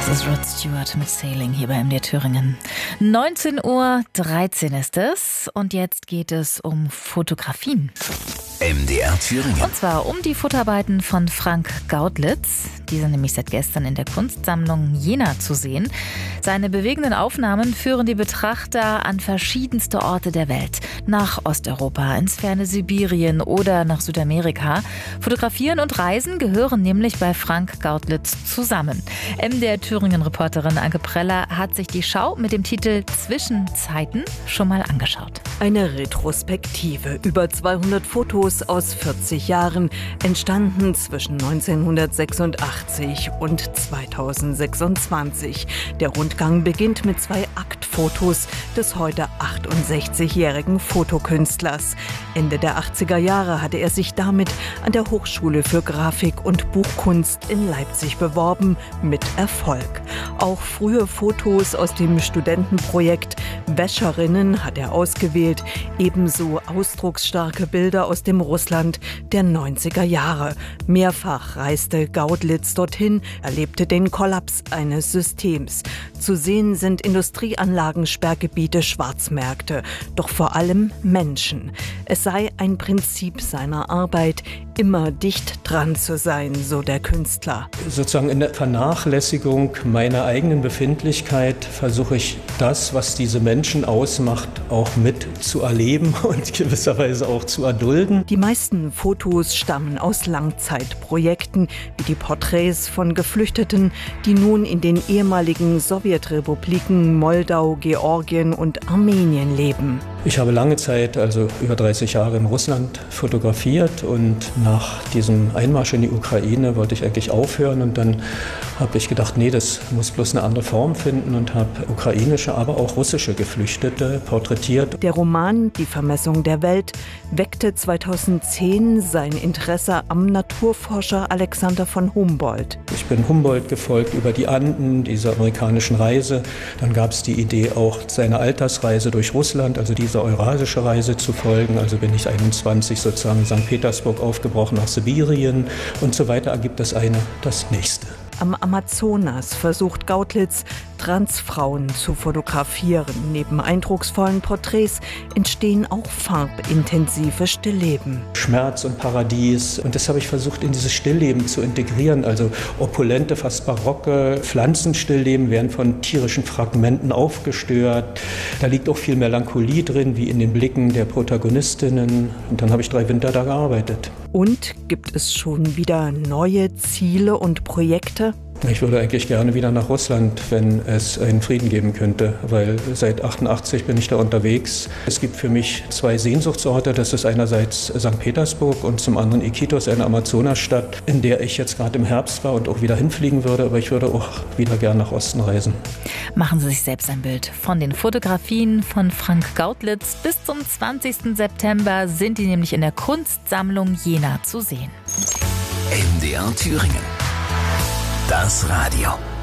Das ist Rod Stewart mit Sailing hier bei MDR Thüringen. 19:13 Uhr ist es und jetzt geht es um Fotografien. MDR Thüringen. Und zwar um die Fotoarbeiten von Frank Gaudlitz. Die sind nämlich seit gestern in der Kunstsammlung Jena zu sehen. Seine bewegenden Aufnahmen führen die Betrachter an verschiedenste Orte der Welt. Nach Osteuropa, ins ferne Sibirien oder nach Südamerika. Fotografieren und Reisen gehören nämlich bei Frank Gaudlitz zusammen. MDR Thüringen-Reporterin Anke Preller hat sich die Schau mit dem Titel Zwischenzeiten schon mal angeschaut. Eine Retrospektive. Über 200 Fotos aus 40 Jahren, entstanden zwischen 1986 und 2026. Der Rundgang beginnt mit 2 Aktfotos des heute 68-jährigen Fotokünstlers. Ende der 80er Jahre hatte er sich damit an der Hochschule für Grafik und Buchkunst in Leipzig beworben, mit Erfolg. Auch frühe Fotos aus dem Studentenprojekt Wäscherinnen hat er ausgewählt, ebenso ausdrucksstarke Bilder aus dem Russland der 90er Jahre. Mehrfach reiste Gaudlitz dorthin, erlebte den Kollaps eines Systems. Zu sehen sind Industrieanlagen, Sperrgebiete, Schwarzmärkte, doch vor allem Menschen. Es sei ein Prinzip seiner Arbeit, immer dicht dran zu sein, so der Künstler. Sozusagen in der Vernachlässigung meiner eigenen Befindlichkeit versuche ich das, was diese Menschen ausmacht, auch mit zu erleben und gewisserweise auch zu erdulden. Die meisten Fotos stammen aus Langzeitprojekten, wie die Porträts von Geflüchteten, die nun in den ehemaligen Sowjetrepubliken Moldau, Georgien und Armenien leben. Ich habe lange Zeit, also über 30 Jahre in Russland fotografiert und nach diesem Einmarsch in die Ukraine wollte ich eigentlich aufhören und dann habe ich gedacht, nee, das muss bloß eine andere Form finden und habe ukrainische, aber auch russische Geflüchtete porträtiert. Der Roman Die Vermessung der Welt weckte 2010 sein Interesse am Naturforscher Alexander von Humboldt. Ich bin Humboldt gefolgt über die Anden, dieser amerikanischen Reise. Dann gab es die Idee, auch seine Alltagsreise durch Russland, also diese eurasische Reise zu folgen. Also bin ich 21 sozusagen in St. Petersburg aufgebrochen nach Sibirien und so weiter ergibt das eine das nächste. Am Amazonas versucht Gaudlitz, Transfrauen zu fotografieren. Neben eindrucksvollen Porträts entstehen auch farbintensive Stillleben. Schmerz und Paradies. Und das habe ich versucht, in dieses Stillleben zu integrieren. Also opulente, fast barocke Pflanzenstillleben werden von tierischen Fragmenten aufgestört. Da liegt auch viel Melancholie drin, wie in den Blicken der Protagonistinnen. Und dann habe ich 3 Winter da gearbeitet. Und gibt es schon wieder neue Ziele und Projekte? Ich würde eigentlich gerne wieder nach Russland, wenn es einen Frieden geben könnte, weil seit 88 bin ich da unterwegs. Es gibt für mich 2 Sehnsuchtsorte. Das ist einerseits St. Petersburg und zum anderen Iquitos, eine Amazonasstadt, in der ich jetzt gerade im Herbst war und auch wieder hinfliegen würde. Aber ich würde auch wieder gerne nach Osten reisen. Machen Sie sich selbst ein Bild von den Fotografien von Frank Gaudlitz. Bis zum 20. September sind die nämlich in der Kunstsammlung Jena zu sehen. MDR Thüringen. Das Radio.